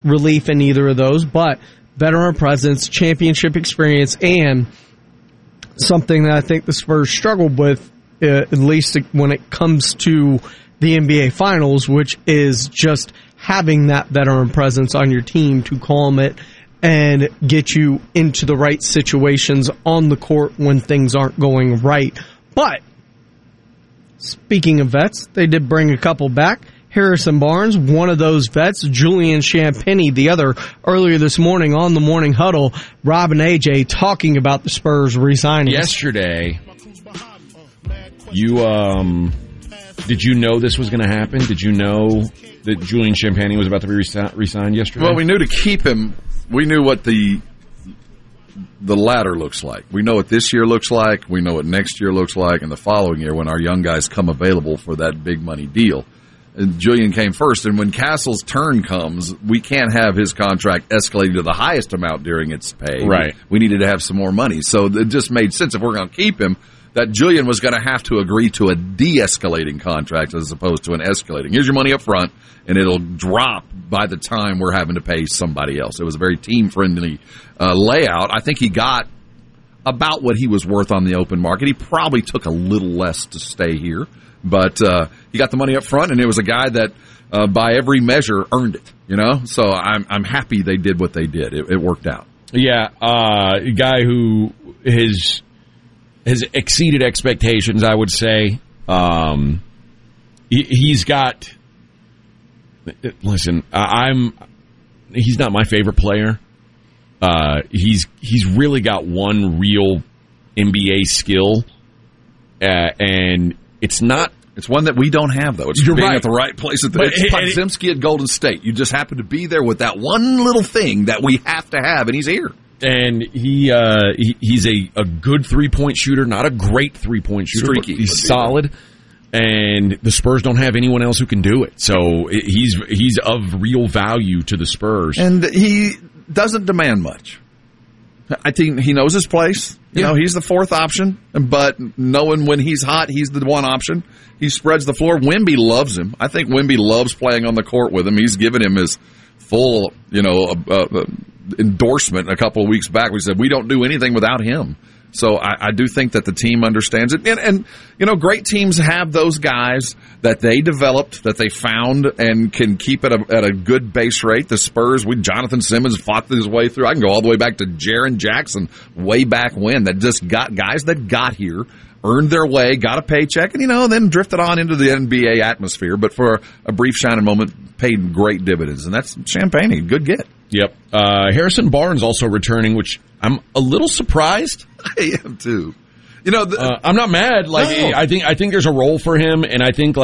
relief in either of those, but veteran presence, championship experience, and something that I think the Spurs struggled with, at least when it comes to the NBA Finals, which is just having that veteran presence on your team to calm it and get you into the right situations on the court when things aren't going right. But speaking of vets, they did bring a couple back. Harrison Barnes, one of those vets. Julian Champagnie, the other, earlier this morning on the Morning Huddle. Rob and AJ talking about the Spurs re-signing. Yesterday, did you know this was going to happen? Did you know that Julian Champagnie was about to be re-signed yesterday? Well, we knew to keep him. We knew what the ladder looks like. We know what this year looks like. We know what next year looks like, and the following year when our young guys come available for that big money deal. And Julian came first, and when Castle's turn comes, we can't have his contract escalating to the highest amount during its pay. Right. We needed to have some more money. So it just made sense if we're going to keep him that Julian was going to have to agree to a de-escalating contract as opposed to an escalating. Here's your money up front, and it'll drop by the time we're having to pay somebody else. It was a very team-friendly layout. I think he got about what he was worth on the open market. He probably took a little less to stay here. But he got the money up front, and it was a guy that, by every measure, earned it. You know, so I'm happy they did what they did. It worked out. Yeah, a guy who has exceeded expectations, I would say. He's got. Listen, he's not my favorite player. He's really got one real NBA skill, and. It's one that we don't have, though. It's being at the right place. It's Podziemski at Golden State. You just happen to be there with that one little thing that we have to have, and he's here. And he's a good three-point shooter, not a great three-point shooter. Streaky. He's solid, and the Spurs don't have anyone else who can do it. So he's of real value to the Spurs. And he doesn't demand much. I think he knows his place. You know, he's the fourth option, but knowing when he's hot, he's the one option. He spreads the floor. Wemby loves him. I think Wemby loves playing on the court with him. He's given him his full, endorsement a couple of weeks back. We said, we don't do anything without him. So I do think that the team understands it. And great teams have those guys that they developed, that they found, and can keep it at a good base rate. The Spurs, Jonathan Simmons fought his way through. I can go all the way back to Jaren Jackson way back when, that just got guys that got here, earned their way, got a paycheck, and, then drifted on into the NBA atmosphere. But for a brief shining moment, paid great dividends. And that's Champagnie. Good get. Yep. Harrison Barnes also returning, which I'm a little surprised. I am too. I'm not mad. No. I think there's a role for him, and I think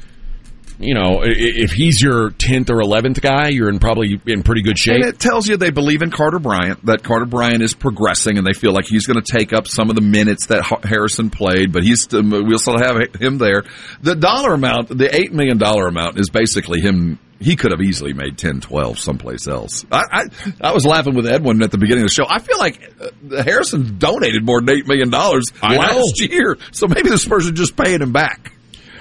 if he's your 10th or 11th guy, you're probably in pretty good shape. And it tells you they believe in Carter Bryant, that Carter Bryant is progressing, and they feel like he's going to take up some of the minutes that Harrison played, but we'll still have him there. The dollar amount, the $8 million amount, is basically him. He could have easily made 10, 12 someplace else. I was laughing with Edwin at the beginning of the show. I feel like Harrison donated more than $8 million last year, so maybe the Spurs are just paying him back.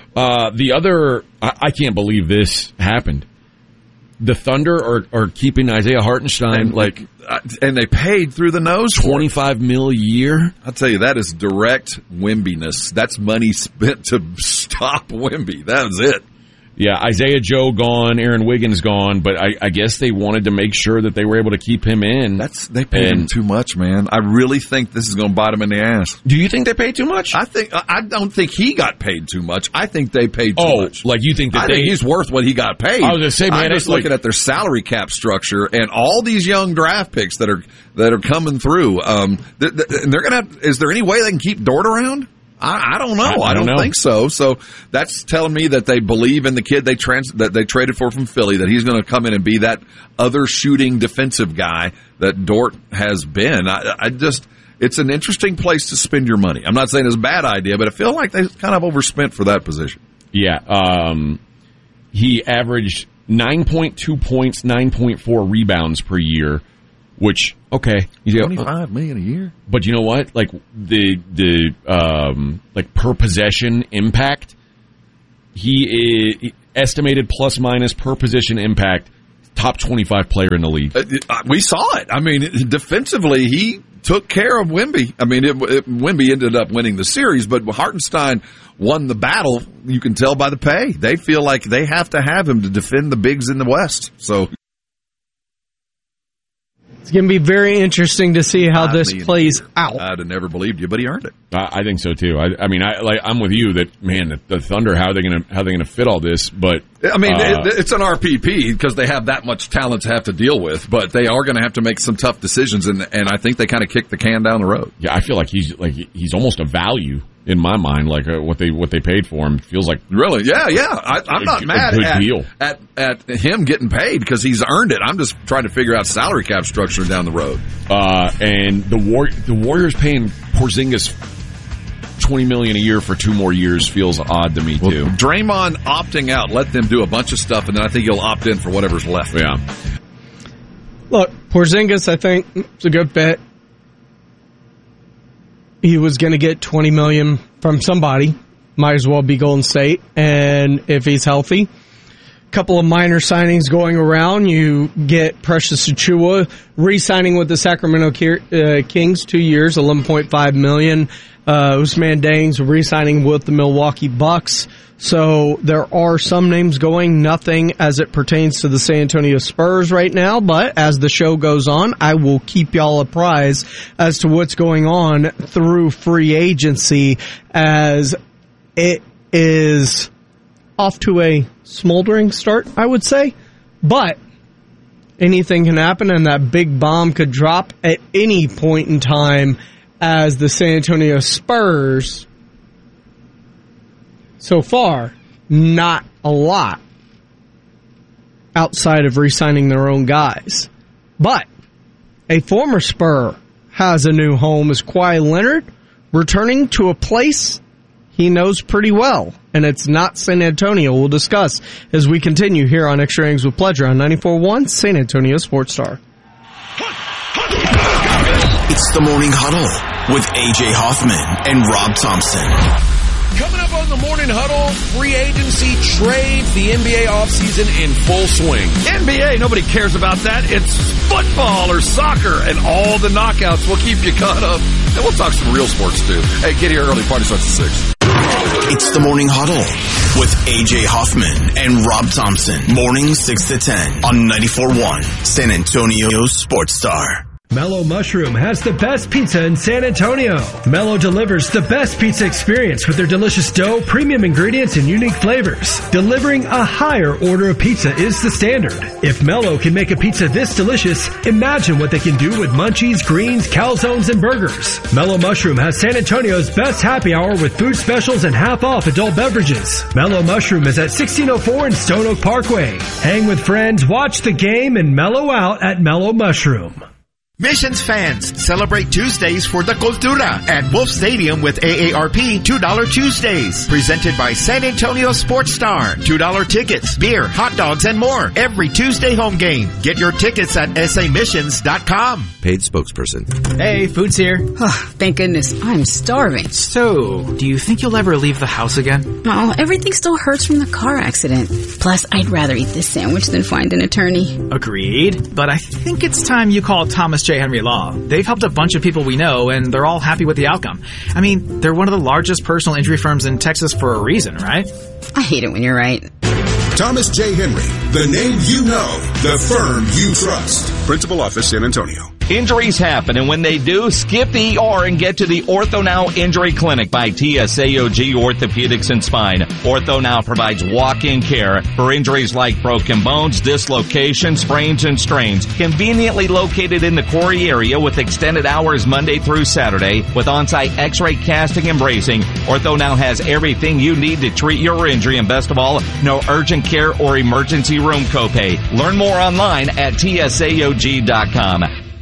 I can't believe this happened. The Thunder are keeping Isaiah Hartenstein and they paid through the nose $25 million a year. I'll tell you, that is direct Wembiness. That's money spent to stop Wemby. That is it. Yeah, Isaiah Joe gone, Aaron Wiggins gone, but I guess they wanted to make sure that they were able to keep him in. They paid him too much, man. I really think this is going to bite him in the ass. Do you think they paid too much? I don't think he got paid too much. I think they paid too much. Like you think that I think he's worth what he got paid. I was going to say, man, I'm just looking at their salary cap structure and all these young draft picks that are coming through. They're going to. Is there any way they can keep Dort around? I don't know. I don't think so. So that's telling me that they believe in the kid that they traded for from Philly, that he's going to come in and be that other shooting defensive guy that Dort has been. It's an interesting place to spend your money. I'm not saying it's a bad idea, but I feel like they kind of overspent for that position. Yeah. He averaged 9.2 points, 9.4 rebounds per year. Which, okay, $25 million a year. But you know what? Like the per possession impact, he is estimated plus minus per possession impact top 25 player in the league. We saw it. I mean, defensively, he took care of Wemby. I mean, Wemby ended up winning the series, but Hartenstein won the battle. You can tell by the pay. They feel like they have to have him to defend the bigs in the West. So it's going to be very interesting to see how this plays out. I'd have never believed you, but he earned it. I think so too. I'm with you that, man, the Thunder, how are they going to fit all this? But I mean, it's an RPP because they have that much talent to have to deal with, but they are going to have to make some tough decisions, and I think they kind of kicked the can down the road. Yeah, I feel like he's almost a value in my mind, like what they paid for him. Feels like really, yeah. I'm not mad at him getting paid because he's earned it. I'm just trying to figure out salary cap structure down the road. And the Warriors paying Porzingis $20 million a year for 2 more years feels odd to me too. Draymond opting out, let them do a bunch of stuff, and then I think he'll opt in for whatever's left. Yeah. Look, Porzingis, I think it's a good bet. He was going to get $20 million from somebody. Might as well be Golden State. And if he's healthy, a couple of minor signings going around. You get Precious Achiuwa re-signing with the Sacramento Kings, 2 years, $11.5 million. Ousmane Dieng's re-signing with the Milwaukee Bucks. So there are some names going, nothing as it pertains to the San Antonio Spurs right now, but as the show goes on, I will keep y'all apprised as to what's going on through free agency as it is off to a smoldering start, I would say, but anything can happen and that big bomb could drop at any point in time as the San Antonio Spurs so far, not a lot outside of re-signing their own guys. But a former Spur has a new home as Kawhi Leonard returning to a place he knows pretty well, and it's not San Antonio. We'll discuss as we continue here on Extra Innings with Pleasure on 94.1 San Antonio Sports Star. It's the Morning Huddle with A.J. Hoffman and Rob Thompson. Coming up on the Morning Huddle, free agency trades, the NBA offseason in full swing. NBA, nobody cares about that. It's football or soccer, and all the knockouts will keep you caught up. And we'll talk some real sports, too. Hey, get here early. Party starts at 6. It's the Morning Huddle with A.J. Hoffman and Rob Thompson. Mornings 6 to 10 on 94.1 San Antonio Sports Star. Mellow Mushroom has the best pizza in San Antonio. Mellow delivers the best pizza experience with their delicious dough, premium ingredients, and unique flavors. Delivering a higher order of pizza is the standard. If Mellow can make a pizza this delicious, imagine what they can do with munchies, greens, calzones, and burgers. Mellow Mushroom has San Antonio's best happy hour with food specials and half-off adult beverages. Mellow Mushroom is at 1604 in Stone Oak Parkway. Hang with friends, watch the game, and mellow out at Mellow Mushroom. Missions fans, celebrate Tuesdays for the Cultura at Wolf Stadium with AARP $2 Tuesdays. Presented by San Antonio Sports Star. $2 tickets, beer, hot dogs, and more every Tuesday home game. Get your tickets at samissions.com. Paid spokesperson. Hey, food's here. Oh, thank goodness. I'm starving. So, do you think you'll ever leave the house again? Oh, everything still hurts from the car accident. Plus, I'd rather eat this sandwich than find an attorney. Agreed. But I think it's time you call Thomas J. Henry Law. They've helped a bunch of people we know, and they're all happy with the outcome. I mean, they're one of the largest personal injury firms in Texas for a reason, right? I hate it when you're right. Thomas J. Henry, the name you know, the firm you trust. Principal Office, San Antonio. Injuries happen, and when they do, skip the ER and get to the OrthoNow Injury Clinic by TSAOG Orthopedics and Spine. OrthoNow provides walk-in care for injuries like broken bones, dislocations, sprains, and strains. Conveniently located in the Quarry area with extended hours Monday through Saturday with on-site x-ray casting and bracing, OrthoNow has everything you need to treat your injury, and best of all, no urgent care or emergency room copay. Learn more online at TSAOG.com.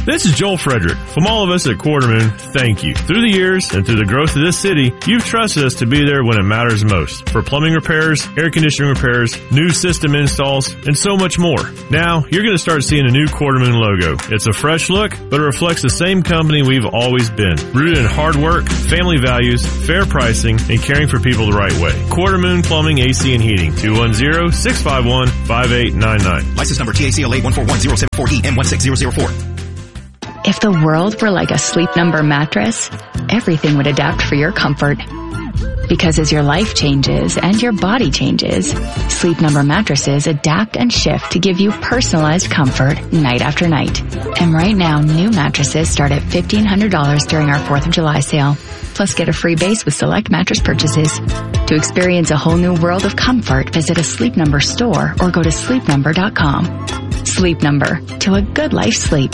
This is Joel Frederick. From all of us at Quartermoon, thank you. Through the years and through the growth of this city, you've trusted us to be there when it matters most. For plumbing repairs, air conditioning repairs, new system installs, and so much more. Now, you're going to start seeing a new Quartermoon logo. It's a fresh look, but it reflects the same company we've always been. Rooted in hard work, family values, fair pricing, and caring for people the right way. Quartermoon Plumbing, AC, and Heating. 210-651-5899. License number TACLA 141074E M16004. If the world were like a Sleep Number mattress, everything would adapt for your comfort. Because as your life changes and your body changes, Sleep Number mattresses adapt and shift to give you personalized comfort night after night. And right now, new mattresses start at $1,500 during our 4th of July sale. Plus, get a free base with select mattress purchases. To experience a whole new world of comfort, visit a Sleep Number store or go to sleepnumber.com. Sleep Number, to a good life sleep.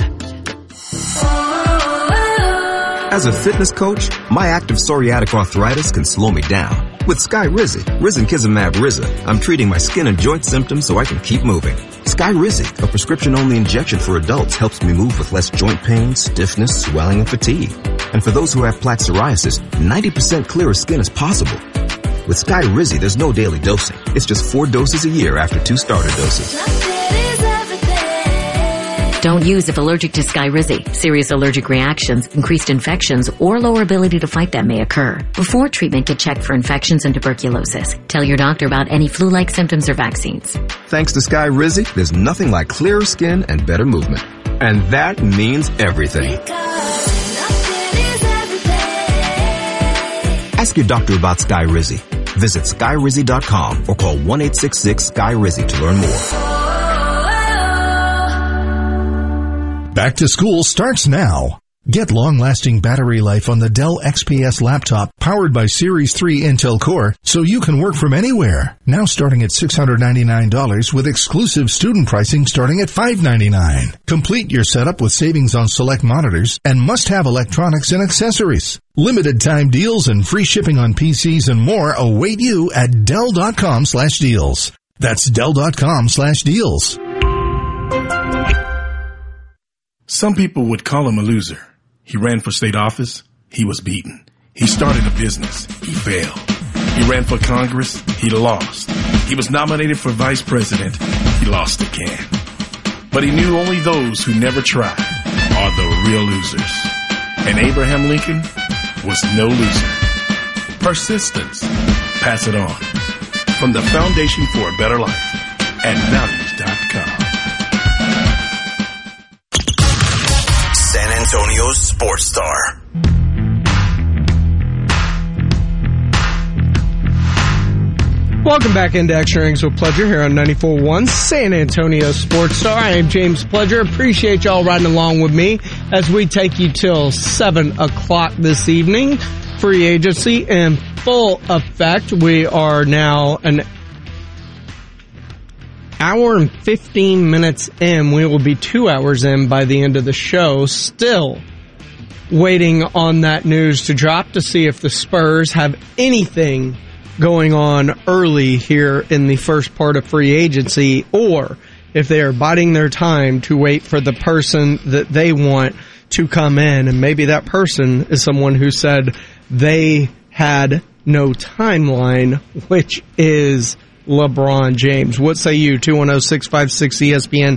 As a fitness coach, my active psoriatic arthritis can slow me down. With Skyrizi, Risankizumab Riza, I'm treating my skin and joint symptoms so I can keep moving. Skyrizi, a prescription-only injection for adults, helps me move with less joint pain, stiffness, swelling, and fatigue. And for those who have plaque psoriasis, 90% clearer skin is possible. With Skyrizi, there's no daily dosing. It's just 4 doses a year after 2 starter doses. Don't use if allergic to Skyrizi. Serious allergic reactions, increased infections, or lower ability to fight them may occur. Before treatment, get checked for infections and tuberculosis. Tell your doctor about any flu-like symptoms or vaccines. Thanks to Skyrizi, there's nothing like clearer skin and better movement. And that means everything. Ask your doctor about Skyrizi. Visit Skyrizi.com or call 1-866-SKY-RIZI to learn more. Back to school starts now. Get long-lasting battery life on the Dell XPS laptop powered by Series 3 Intel Core so you can work from anywhere. Now starting at $699 with exclusive student pricing starting at $599. Complete your setup with savings on select monitors and must-have electronics and accessories. Limited time deals and free shipping on PCs and more await you at Dell.com/deals. That's Dell.com/deals. Some people would call him a loser. He ran for state office. He was beaten. He started a business. He failed. He ran for Congress. He lost. He was nominated for vice president. He lost again. But he knew only those who never tried are the real losers. And Abraham Lincoln was no loser. Persistence. Pass it on. From the Foundation for a Better Life at values.com. San Antonio's Sports Star. Welcome back into Extra Innings with Pledger here on 94.1 San Antonio Sports Star. I am James Pledger. Appreciate y'all riding along with me as we take you till 7 o'clock this evening. Free agency in full effect. We are now an hour and 15 minutes in. We will be 2 hours in by the end of the show. Still waiting on that news to drop to see if the Spurs have anything going on early here in the first part of free agency, or if they are biding their time to wait for the person that they want to come in. And maybe that person is someone who said they had no timeline, which is LeBron James. What say you? 210-656-ESPN,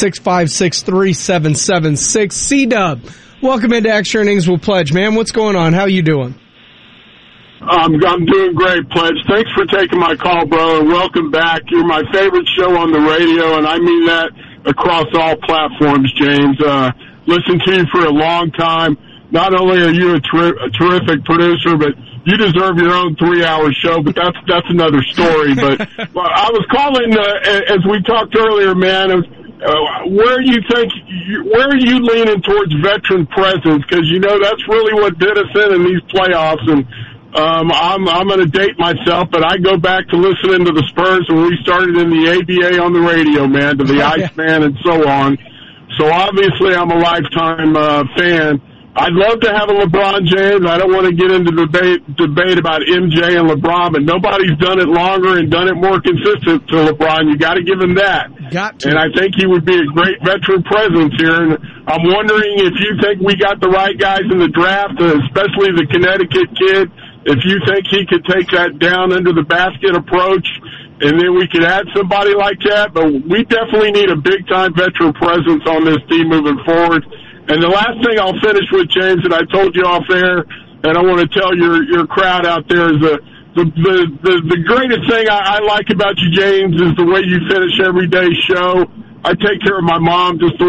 656-3776. C-Dub, welcome into Extra Innings with Pledge. Man, what's going on? How you doing? I'm doing great, Pledge. Thanks for taking my call, bro, and welcome back. You're my favorite show on the radio, and I mean that across all platforms, James. Listened to you for a long time. Not only are you a terrific producer, but you deserve your own 3-hour show, but that's another story. But I was calling, as we talked earlier, man, where are you leaning towards veteran presence? Because, you know, that's really what did us in these playoffs. And I'm going to date myself, but I go back to listening to the Spurs when we started in the ABA on the radio, man, to the Iceman and so on. So obviously I'm a lifetime fan. I'd love to have a LeBron James. I don't want to get into debate about MJ and LeBron, but nobody's done it longer and done it more consistent to LeBron. You got to give him that. Got to. And I think he would be a great veteran presence here. And I'm wondering if you think we got the right guys in the draft, especially the Connecticut kid, if you think he could take that down under the basket approach, and then we could add somebody like that. But we definitely need a big-time veteran presence on this team moving forward. And the last thing I'll finish with, James, that I told you off air, and I want to tell your crowd out there, is the greatest thing I like about you, James, is the way you finish every day's show. I take care of my mom just the